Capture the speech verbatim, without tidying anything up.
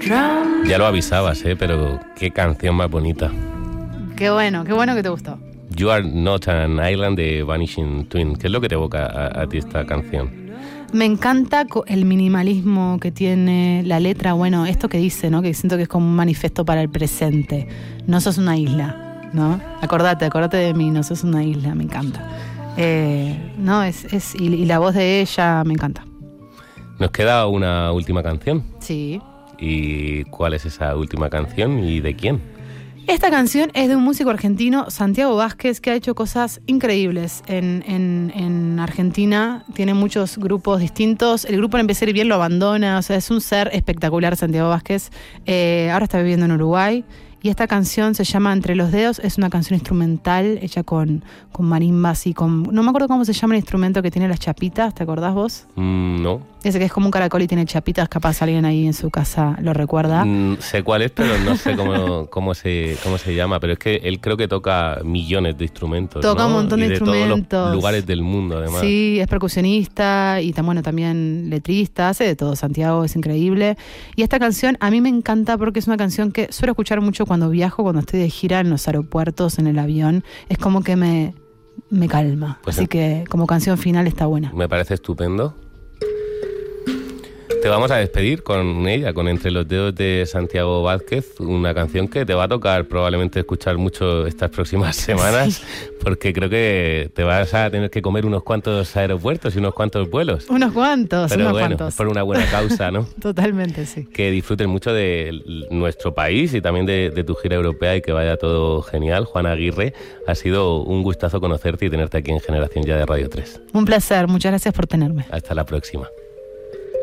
Ya lo avisabas, ¿eh? Pero qué canción más bonita. Qué bueno, qué bueno que te gustó. You Are Not an Island de Vanishing Twin. ¿Qué es lo que te evoca a, a ti esta canción? Me encanta el minimalismo que tiene la letra. Bueno, esto que dice, ¿no? Que siento que es como un manifiesto para el presente. No sos una isla, ¿no? Acordate, acordate de mí, no sos una isla, me encanta. Eh, no, es, es y, y la voz de ella me encanta. Nos queda una última canción. Sí. ¿Y cuál es esa última canción y de quién? Esta canción es de un músico argentino, Santiago Vázquez, que ha hecho cosas increíbles en, en, en Argentina. Tiene muchos grupos distintos. El grupo Empezar y Bien lo abandona. O sea, es un ser espectacular, Santiago Vázquez. Eh, ahora está viviendo en Uruguay. Y esta canción se llama Entre los Dedos. Es una canción instrumental hecha con, con marimbas y con... No me acuerdo cómo se llama el instrumento que tiene las chapitas. ¿Te acordás vos? Mm, no. Ese que es como un caracol y tiene chapitas. Capaz alguien ahí en su casa lo recuerda. Mm, sé cuál es, pero no sé cómo, cómo, se, cómo se llama. Pero es que él creo que toca millones de instrumentos. Toca, ¿no?, un montón de, y de instrumentos. todos los lugares del mundo, además. Sí, es percusionista y bueno, también letrista. Hace de todo. Santiago es increíble. Y esta canción a mí me encanta porque es una canción que suelo escuchar mucho cuando viajo, cuando estoy de gira en los aeropuertos, en el avión. Es como que me, me calma. Pues Así en... que como canción final está buena. Me parece estupendo. Te vamos a despedir con ella, con Entre los Dedos de Santiago Vázquez, una canción que te va a tocar probablemente escuchar mucho estas próximas semanas, sí, porque creo que te vas a tener que comer unos cuantos aeropuertos y unos cuantos vuelos. Unos cuantos, Pero unos bueno, cuantos. por una buena causa, ¿no? Totalmente, sí. Que disfruten mucho de nuestro país y también de, de tu gira europea y que vaya todo genial. Juana Aguirre, ha sido un gustazo conocerte y tenerte aquí en Generación Ya de Radio tres. Un placer, muchas gracias por tenerme. Hasta la próxima.